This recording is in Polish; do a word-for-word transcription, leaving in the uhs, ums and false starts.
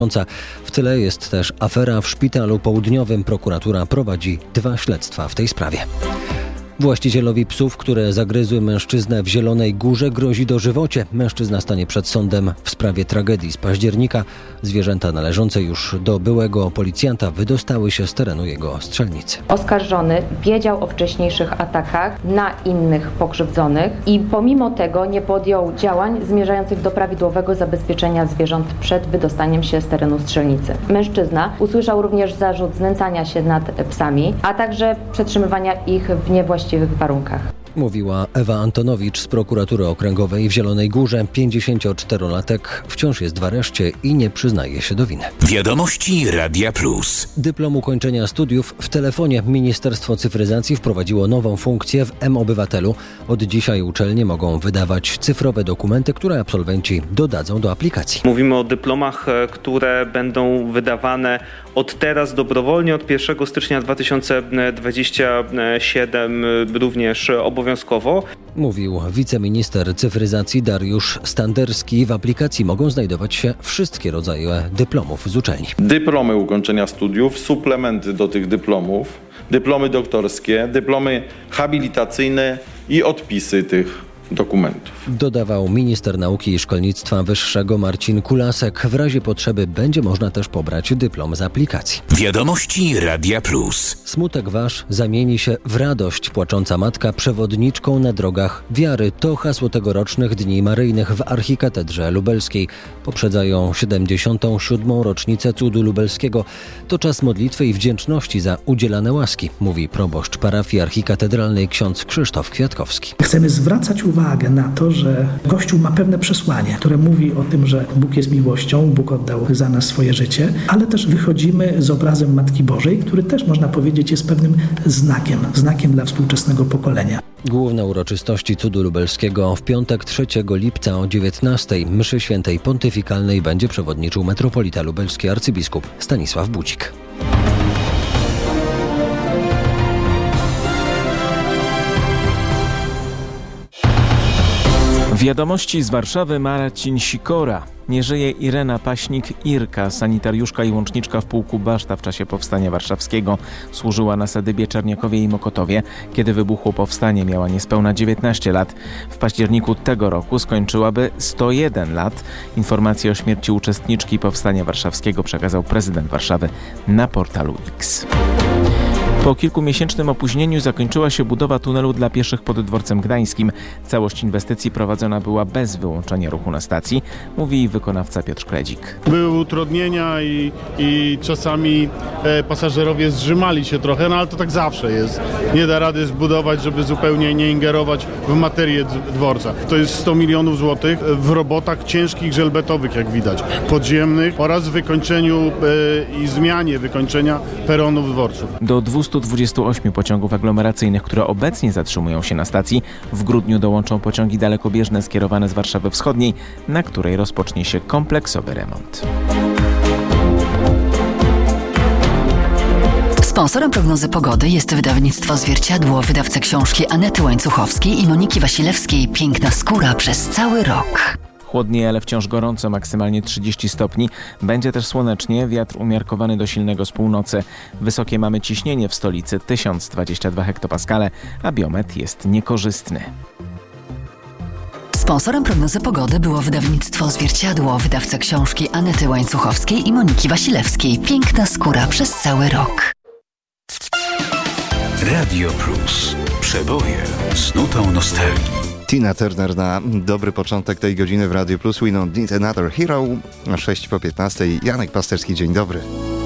W tyle jest też afera w Szpitalu Południowym. Prokuratura prowadzi dwa śledztwa w tej sprawie. Właścicielowi psów, które zagryzły mężczyznę w Zielonej Górze, grozi dożywocie. Mężczyzna stanie przed sądem w sprawie tragedii z października. Zwierzęta należące już do byłego policjanta wydostały się z terenu jego strzelnicy. Oskarżony wiedział o wcześniejszych atakach na innych pokrzywdzonych i pomimo tego nie podjął działań zmierzających do prawidłowego zabezpieczenia zwierząt przed wydostaniem się z terenu strzelnicy. Mężczyzna usłyszał również zarzut znęcania się nad psami, a także przetrzymywania ich w niewłaściwych warunkach. Mówiła Ewa Antonowicz z prokuratury okręgowej w Zielonej Górze. pięćdziesięcioczterolatek wciąż jest w areszcie i nie przyznaje się do winy. Wiadomości Radia Plus. Dyplom ukończenia studiów w telefonie. Ministerstwo Cyfryzacji wprowadziło nową funkcję w M-Obywatelu. Od dzisiaj uczelnie mogą wydawać cyfrowe dokumenty, które absolwenci dodadzą do aplikacji. Mówimy o dyplomach, które będą wydawane od teraz dobrowolnie, od pierwszego stycznia dwa tysiące dwudziestego siódmego również obowiązkowo. Mówił wiceminister cyfryzacji Dariusz Standerski. W aplikacji mogą znajdować się wszystkie rodzaje dyplomów z uczelni. Dyplomy ukończenia studiów, suplementy do tych dyplomów, dyplomy doktorskie, dyplomy habilitacyjne i odpisy tych dokumentów. Dodawał minister nauki i szkolnictwa wyższego Marcin Kulasek. W razie potrzeby będzie można też pobrać dyplom z aplikacji. Wiadomości Radia Plus. Smutek wasz zamieni się w radość. Płacząca matka przewodniczką na drogach wiary. To hasło tegorocznych Dni Maryjnych w Archikatedrze Lubelskiej. Poprzedzają siedemdziesiątą siódmą rocznicę cudu lubelskiego. To czas modlitwy i wdzięczności za udzielane łaski, mówi proboszcz parafii archikatedralnej ksiądz Krzysztof Kwiatkowski. Chcemy zwracać uwagę na to, że Kościół ma pewne przesłanie, które mówi o tym, że Bóg jest miłością, Bóg oddał za nas swoje życie, ale też wychodzimy z obrazem Matki Bożej, który też można powiedzieć jest pewnym znakiem, znakiem dla współczesnego pokolenia. Główne uroczystości cudu lubelskiego w piątek trzeciego lipca o dziewiętnastej mszy świętej pontyfikalnej będzie przewodniczył metropolita lubelski arcybiskup Stanisław Budzik. Wiadomości z Warszawy. Marcin Sikora. Nie żyje Irena Paśnik-Irka, sanitariuszka i łączniczka w pułku Baszta w czasie Powstania Warszawskiego. Służyła na Sadybie, Czerniakowie i Mokotowie. Kiedy wybuchło powstanie, miała niespełna dziewiętnaście lat. W październiku tego roku skończyłaby sto jeden lat. Informację o śmierci uczestniczki Powstania Warszawskiego przekazał prezydent Warszawy na portalu X. Po kilkumiesięcznym opóźnieniu zakończyła się budowa tunelu dla pieszych pod Dworcem Gdańskim. Całość inwestycji prowadzona była bez wyłączenia ruchu na stacji, mówi wykonawca Piotr Kredzik. Były utrudnienia i, i czasami e, pasażerowie zrzymali się trochę, no ale to tak zawsze jest. Nie da rady zbudować, żeby zupełnie nie ingerować w materię dworca. To jest sto milionów złotych w robotach ciężkich, żelbetowych, jak widać, podziemnych oraz w wykończeniu e, i zmianie wykończenia peronów dworców. Do dwustu dwudziestu ośmiu pociągów aglomeracyjnych, które obecnie zatrzymują się na stacji, w grudniu dołączą pociągi dalekobieżne skierowane z Warszawy Wschodniej, na której rozpocznie się kompleksowy remont. Sponsorem prognozy pogody jest wydawnictwo Zwierciadło, wydawca książki Anety Łańcuchowskiej i Moniki Wasilewskiej „Piękna skóra przez cały rok”. Chłodniej, ale wciąż gorąco, maksymalnie trzydzieści stopni. Będzie też słonecznie, wiatr umiarkowany do silnego z północy. Wysokie mamy ciśnienie w stolicy tysiąc dwadzieścia dwa hektopaskale, a biometr jest niekorzystny. Sponsorem prognozy pogody było wydawnictwo Zwierciadło, wydawca książki Anety Łańcuchowskiej i Moniki Wasilewskiej „Piękna skóra przez cały rok”. Radio Plus. Przeboje z nutą nostalgii. Tina Turner na dobry początek tej godziny w Radio Plus. We don't need another hero. Na sześć po piętnastej. Janek Pasterski, dzień dobry.